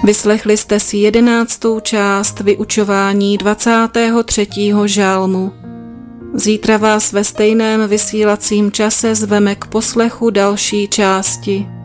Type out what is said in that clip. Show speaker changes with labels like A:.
A: Vyslechli jste si 11. část vyučování 23. žalmu. Zítra vás ve stejném vysílacím čase zveme k poslechu další části.